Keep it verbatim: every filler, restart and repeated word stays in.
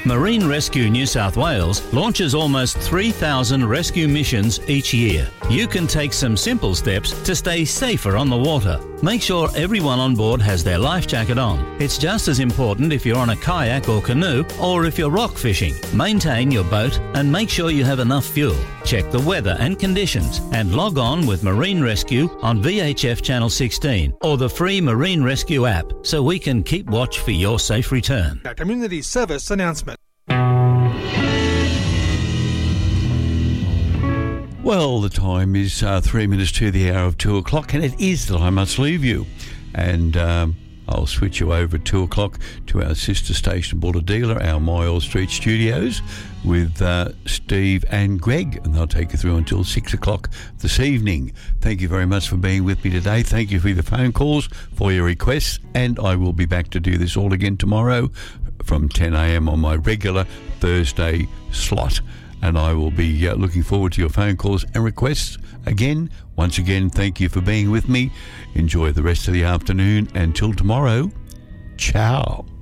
Marine Rescue New South Wales launches almost three thousand rescue missions each year. You can take some simple steps to stay safer on the water. Make sure everyone on board has their life jacket on. It's just as important if you're on a kayak or canoe or if you're rock fishing. Maintain your boat and make sure you have enough fuel. Check the weather and conditions and log on with Marine Rescue on V H F Channel sixteen or the free Marine Rescue app so we can keep watch for your safe return. A community service announcement. Well, the time is uh, three minutes to the hour of two o'clock, and it is that I must leave you. And um, I'll switch you over at two o'clock to our sister station, Bulahdelah, our Moyle Street studios, with uh, Steve and Greg, and they'll take you through until six o'clock this evening. Thank you very much for being with me today. Thank you for your phone calls, for your requests, and I will be back to do this all again tomorrow from ten a.m. on my regular Thursday slot. And I will be uh, looking forward to your phone calls and requests. Again, once again, thank you for being with me. Enjoy the rest of the afternoon. Until tomorrow, ciao.